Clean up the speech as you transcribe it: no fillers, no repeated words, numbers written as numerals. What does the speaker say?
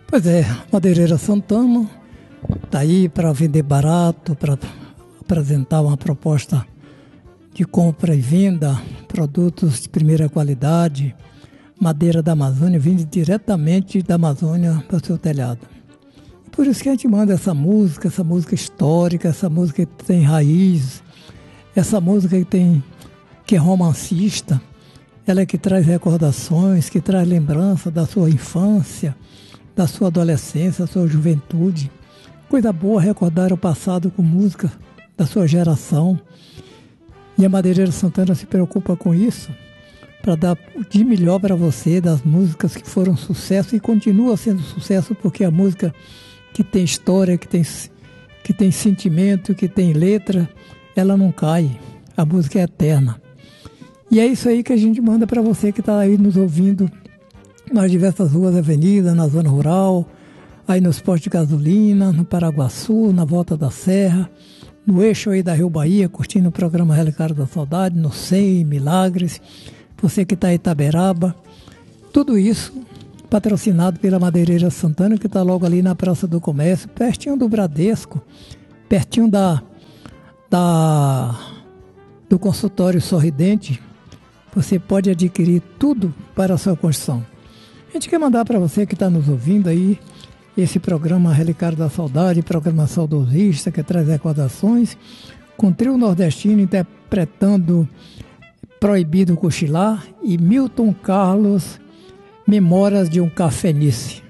Pois é, Madeireira Santana está aí para vender barato, para apresentar uma proposta de compra e venda, produtos de primeira qualidade, madeira da Amazônia, vindo diretamente da Amazônia para o seu telhado. Por isso que a gente manda essa música histórica, essa música que tem raiz, essa música que é romancista, ela é que traz recordações, que traz lembrança da sua infância, da sua adolescência, da sua juventude. Coisa boa recordar o passado com música da sua geração. E a Madeireira Santana se preocupa com isso, para dar de melhor para você, das músicas que foram sucesso e continua sendo sucesso, porque a música que tem história, que tem sentimento, que tem letra, ela não cai. A música é eterna. E é isso aí que a gente manda para você que está aí nos ouvindo nas diversas ruas e avenidas, na zona rural, aí nos postos de gasolina, no Paraguaçu, na Volta da Serra, no eixo aí da Rio Bahia, curtindo o programa Relicário da Saudade, no SEI, Milagres, você que está em Itaberaba. Tudo isso patrocinado pela Madeireira Santana, que está logo ali na Praça do Comércio, pertinho do Bradesco, pertinho do consultório Sorridente. Você pode adquirir tudo para a sua construção. A gente quer mandar para você que está nos ouvindo aí esse programa Relicário da Saudade, programa saudosista que traz recordações, com trio nordestino interpretando Proibido Cochilar e Milton Carlos, Memórias de um Cafenice.